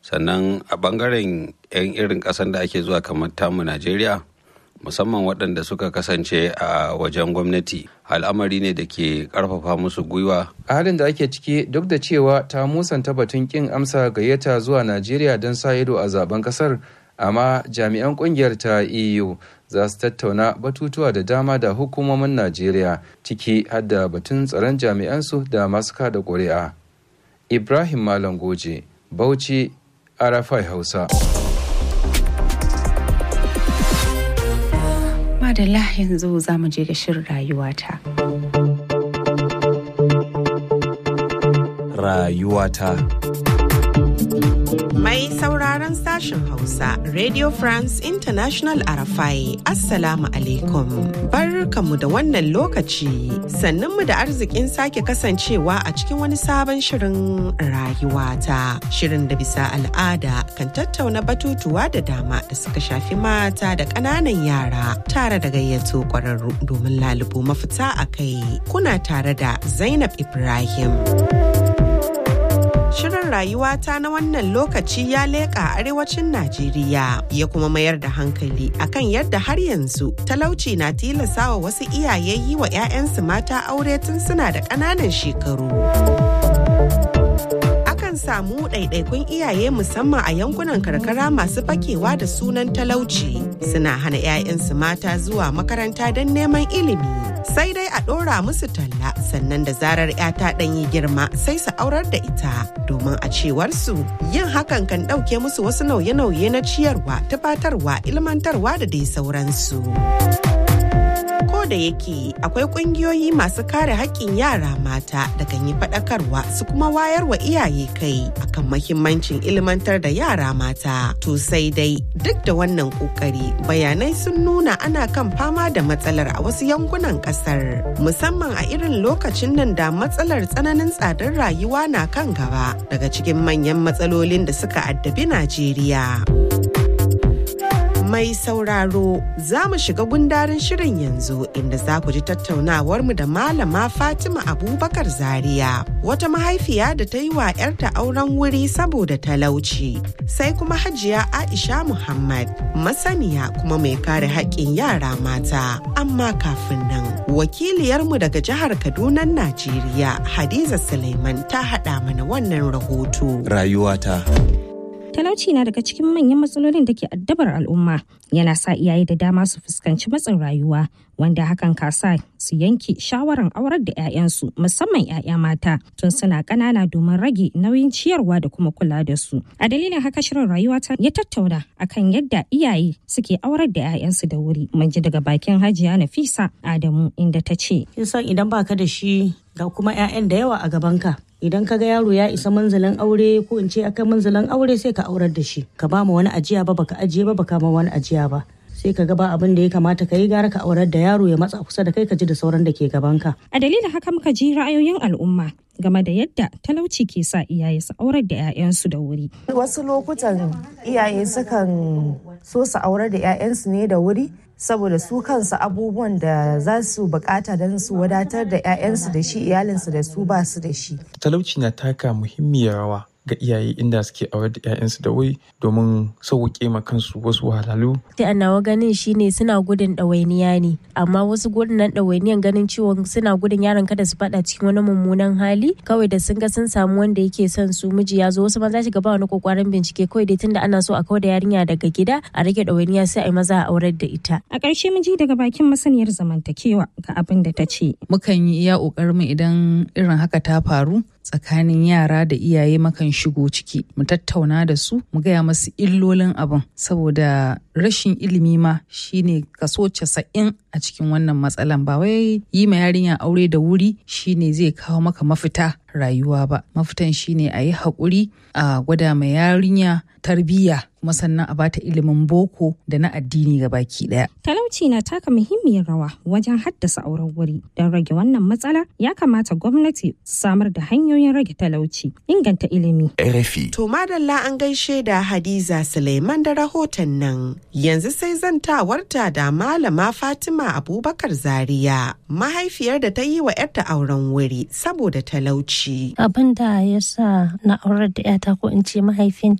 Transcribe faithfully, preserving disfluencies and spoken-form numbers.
Sannan a ɓangaren 'yan irin ƙasan da ake zuwa kamar tamu Najeriya, musamman waɗanda suka kasance a wajen gwamnati, al'amari ne da ke ƙarfafa musu gwiwa. A halin da ake ciki, duk da cewa ta musanta batun ƙin amsa gayyata zuwa Najeriya don sa ido a zaben ƙasar, amma jami'an ƙungiyar ta E U za su tattauna batutuwa da dama da hukumomin Najeriya, ciki har da batun tsaron jami'ansu da masu kada ƙuri'a. Ibrahim Malam Goje, Bauchi, Arafai Hausa. Madalla, yanzu za mu je ga shirin rayuwata. Rayuwata. Mai sauraron sashen Hausa, Radio France International Arafai, Assalamu alaikum. Barkanmu da wannan lokaci, sannunmu da arzikin sake kasancewa a cikin wani sabon shirin rayuwata. Shirin da bisa al'ada kan tattauna batutuwa da dama da suka shafi mata da ƙananan yara, tare da gayyato ƙwararru domin lalubo mafita a kai. Kuna tare da Zainab Ibrahim. Shirin rayuwata na wannan lokaci ya leƙa arewacin Najeriya ya kuma mayar da hankali akan yadda har yanzu talauci na tilasawa wasu iyaye yi wa 'ya'yansu mata aure tun suna da ƙananan shekaru. Akan samu ɗaiɗaikun iyaye musamman a yankunan karkara masu fakewa da sunan talauci suna hana 'ya'yansu mata zuwa makaranta don neman ilimi. Sai dai a ɗora musu talla, sannan da zarar 'ya ta ɗanyi girma sai su aurar da ita, domin a cewar su yin hakan kan ɗauke musu wasu nauye-nauye na ciyarwa, tufatarwa, ilmantarwa da dai sauransu. Ko da yake akwai ƙungiyoyi masu kare haƙƙin yara mata da kan yi faɗakarwa su kuma wayar wa iyaye kai akan mahimmancin ilmantar da yara mata. To sai dai duk da wannan ƙoƙari, bayanai sun nuna ana kan fama da matsalar a wasu yankunan ƙasar, musamman a irin lokacin nan da matsalar tsananin tsadar rayuwa na kan gaba daga cikin manyan matsalolin da suka addabi Najeriya. Mai sauraro, za mu shiga gundarin shirin yanzu inda za ku ji tattaunawarmu da Malama Fatima Abubakar Zaria, wata mahaifiya da ta yi wa 'yarta auren wuri saboda talauci. Sai kuma Hajiya Aisha Muhammad, masaniya kuma mai kare haƙƙin yara mata. Amma kafin nan, wakiliyarmu daga jihar Kaduna, Najeriya, Hadiza Suleiman ta haɗa mana wannan rahoto. Rayuwata. Talauci na daga cikin manyan matsalolin da ke addabar al'umma, yana sa iyaye da dama su fuskanci matsin rayuwa, wanda hakan ka sa su yanke shawaran aurar da 'ya'yansu, musamman 'ya'ya mata, tun suna ƙanana domin rage nauyin ciyarwa da kuma kula da su. A dalilin haka shirin rayuwata ya tattauna akan yadda iyaye suke aurar da 'ya'yansu da wuri. Mun ji daga bakin Hajiya Nafisa Adamu inda ta ce, kin san idan baka da shi ga kuma 'ya'yan da yawa a gabanka, idan ka ga yaro ya isa manzalin aure ko in ce akan manzalin aure sai ka aurar da shi, ka ba mu wani ajiya ba baka ajiye ba baka ma wani ajiya ba, sai ka ga ba abin da ya kamata ka yi, gara ka aurar da yaro ya matsa kusa da kai ka ji da sauran da ke gabanka. A dalilin haka muka ji ra'ayoyin al'umma game da yadda talauci ke sa iyaye su aurar da 'ya'yansu da wuri. Wasu lokutan iyaye sukan so su aurar da 'ya'yansu ne da wuri saboda su kansu abubuwan da za su bukata don su wadatar da 'ya'yansu da shi, iyalinsu da su ba su da shi. Talauci na taka muhimmiyar rawa ga iyaye inda suke aurar da 'ya'yansu da wuri domin sauƙaƙe ma kansu wasu wahalhalu. Ta nawa ganin shine suna gudun ɗawainiya ne, amma wasu gudun nan ɗawainiyan ganin ciwon suna gudun yaron kada su faɗa cikin wani mummunan hali, kawai da sun ga sun samu wanda yake son su, miji ya zo, wasu maza shiga ba wani kokarin bincike, kawai dai tunda ana so a kawar da yarinya daga gida a rage ɗawainiya sai a yi maza a aurar da ita. A ƙarshe mun ji daga bakin masaniyar zamantakewa ga abin da ta ce. Mukan yi iya ƙoƙarin mu idan irin haka ta faru tsakanin yara da iyaye, makan shigo ciki mu tattauna da su, mu gaya masu illolin abin, saboda rashin ilimi ma shine kaso casa'in a cikin wannan matsalan. Ba wai yi ma yarinya aure da wuri shine zai kawo maka mafita rayuwa ba. Mafitan shine a yi haƙuri, a gwada ma yarinya tarbiyya, kuma sannan a bata ilimin boko da na addini ga baki daya. Talauci na taka muhimmiyar rawa wajen haddasa auren wuri. Don rage wannan matsalar, ya kamata gwamnati samar da hanyoyin rage talauci, inganta ilimi. R F I. To madalla, an gaishe da Hadiza Suleiman da rahoton nan. Yanzu sai zantawarta da Malama Fatima Abubakar Zaria, mahaifiyar da ta yi wa 'yarta auren wuri saboda talauci. Abin da ya sa na aurar da 'yata, ko in ce mahaifin